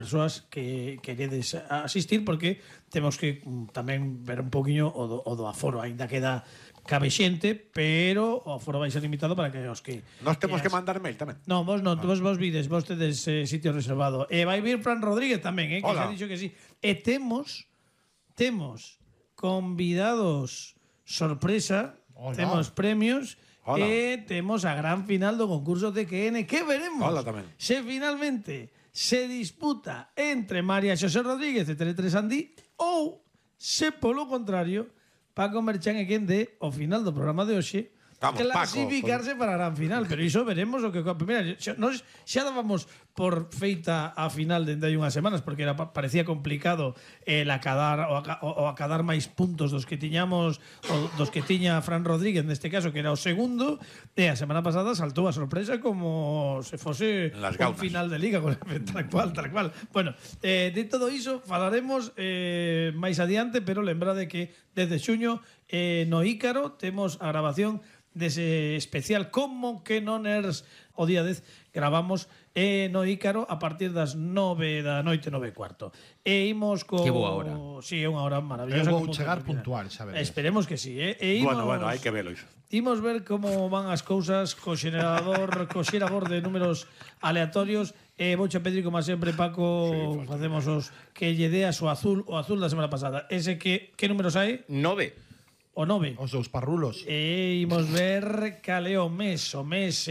persoas que queredes asistir, porque temos que tamén ver un poquinho o do aforo, aínda queda cabe xente, pero o aforo vai ser limitado para que os que... Nos temos que mandar mail tamén. Non, vos non, vos vides, vos tedes sitio reservado. E vai vir Fran Rodríguez tamén, que xa dixo que sí. E temos convidados sorpresa, temos premios. Hola. E temos a gran final do concurso TQN, que veremos se finalmente se disputa entre María Xosé Rodríguez de Tele3 Andí ou se polo contrario Paco Merchán é quen de o final do programa de hoxe clasificarse para a gran final, pero iso veremos o que mira, nos xa dábamos por feita a final dende hai unhas semanas porque parecía complicado acadar máis puntos dos que tiñamos dos que tiña Fran Rodríguez neste caso, que era o segundo, e a semana pasada saltou a sorpresa como se fose un final de liga tal cual. Bueno, de todo iso falaremos máis adiante, pero lembrade que desde xuño no Ícaro temos a grabación dese especial Como que non ers o día 10 gravamos no Ícaro a partir das 9 da noite, 9:15. E imos co... Que boa hora. Si, é unha hora maravillosa. Eu vou chegar puntual, xa veréis. Esperemos que si, Bueno, hai que velo iso. Imos ver como van as cousas co xerador de números aleatorios. Vouche pedir, como sempre, Paco, facemos os que lle deas o azul da semana pasada. Ese que números hai? 9. O 9. Os dous parrulos. Imos ver cal é o mes. O mes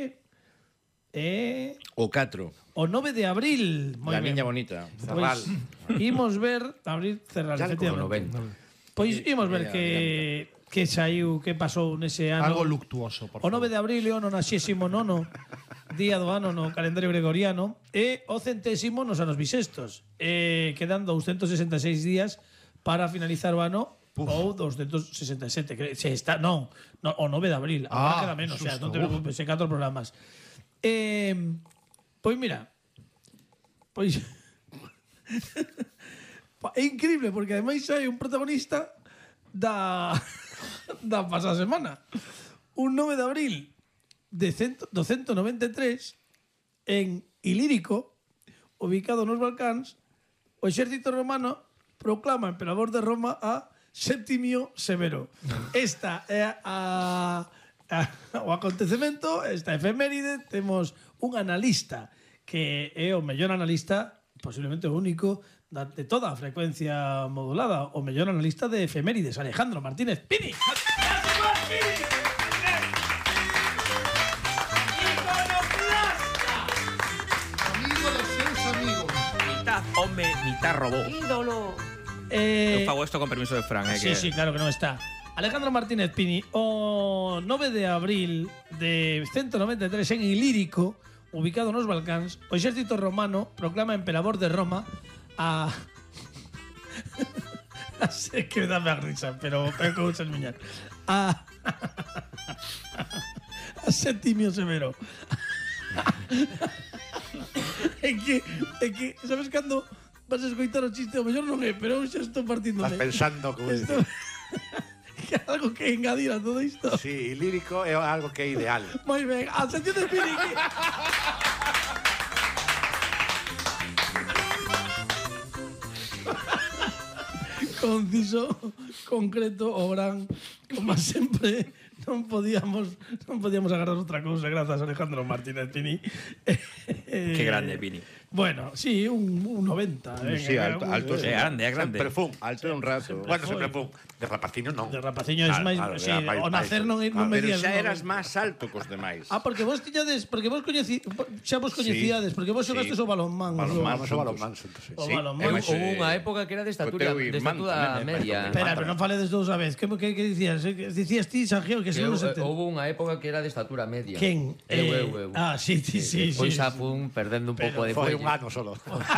o 4. O 9 de abril. La niña bonita. Cerral. Imos ver abril cerral, efectivamente. Pois imos ver que saiu, que pasou nese ano. Algo luctuoso, por favor. O 9 de abril é o 99º día do ano no calendario gregoriano e o 100º nos anos bisestos. Quedan 266 días para finalizar o ano. Ou 267, se está, non, o 9 de abril, agora queda menos, non te preocupes, 4 programas. Pois mira, pois é increíble porque ademais hai un protagonista da pasada semana. Un 9 de abril de 193 en Ilírico, ubicado nos Balcáns, o exército romano proclama emperador de Roma a Septimio Severo. Esta é o acontecemento, esta efeméride. Temos un analista que é o mellor analista, posiblemente o único de toda a frecuencia modulada, o mellor analista de efemérides, Alejandro Martínez Pini. Amigo dos seus amigos. Mitad home, mitad robot. Ídolo. Eu fago isto con permiso de Fran. Sí, claro que non está. Alejandro Martínez Pini, o 9 de abril de 193 en Ilírico, ubicado nos Balcáns, o exército romano proclama emperador de Roma a... Sé que dame a risa, pero que vou terminar. A Septimio Severo. É que, sabes cando vas a escoitar o chiste, o mellor non é, pero eu xa estou partindo. Estás pensando como que algo que engadir a todo isto. Sí, lírico é algo que é ideal. Moi ben, a sección de Piriqui. Conciso, concreto, o gran, como sempre. Non podíamos agarrar outra cousa. Grazas, Alejandro Martínez Pini. Que grande, Pini. Bueno, sí, un 90. Sí, alto é grande. Sempre fun. Alto é un rato. Bueno, sempre fun. De rapaciño non. De rapaciño é máis... Sí, o nacer non medías... Pero xa eras máis alto cos demais. Porque vos tiñades... Porque vos coñecíades. Porque vos xogastes o balonmán. O balonmán. Houve unha época que era de estatura media. Espera, pero non faledes dous a vez. Que dicías? Dicías ti, Sergio, que se non se houve unha época que era de estatura media. Quen? Eu. Ah, sí. Pois xa fun perdendo un pouco de foi un ano solo.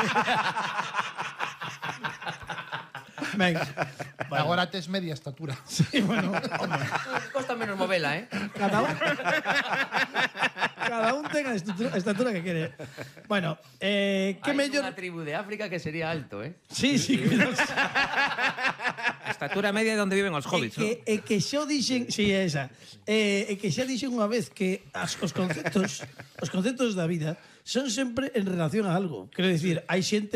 Ben, Agora tes media estatura. Sí, bueno, costa menos movela, cada un ten a estatura que quere. Bueno, que mellor... Hai unha tribu de África que sería alto, Sí, cuidado. A estatura media é onde viven os hobbits, non? E que xa dixen... Sí, esa. E que xa dixen unha vez que os conceptos da vida son sempre en relación a algo. Quero dicir, hai xente